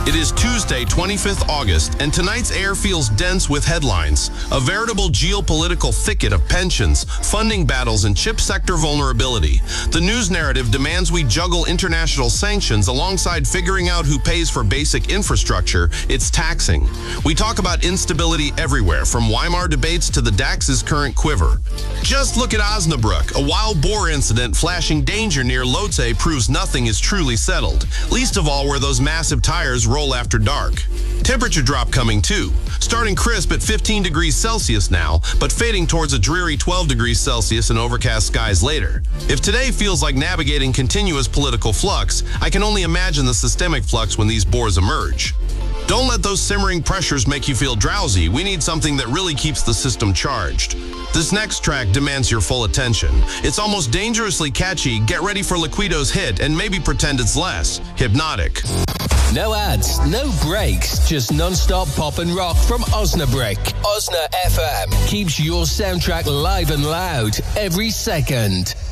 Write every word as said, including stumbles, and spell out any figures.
It is Tuesday, twenty-fifth of August, and tonight's air feels dense with headlines. A veritable geopolitical thicket of pensions, funding battles, and chip sector vulnerability. The news narrative demands we juggle international sanctions alongside figuring out who pays for basic infrastructure it's taxing. We talk about instability everywhere, from Weimar debates to the DAX's current quiver. Just look at Osnabrück. A wild boar incident flashing danger near Lotse proves nothing is truly settled, least of all where those massive tires roll after dark. Temperature drop coming too, starting crisp at fifteen degrees Celsius now, but fading towards a dreary twelve degrees Celsius and overcast skies later. If today feels like navigating continuous political flux, I can only imagine the systemic flux when these boars emerge. Don't let those simmering pressures make you feel drowsy. We need something that really keeps the system charged. This next track demands your full attention. It's almost dangerously catchy. Get ready for Liquido's hit and maybe pretend it's less. Hypnotic. No ads, no breaks, just non-stop pop and rock from Osnabrück. Osna F M keeps your soundtrack live and loud every second.